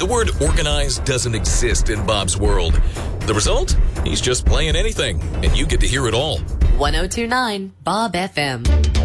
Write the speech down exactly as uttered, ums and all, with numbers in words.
The word organized doesn't exist in Bob's world. The result? He's just playing anything, and you get to hear it all. one oh two point nine Bob F M.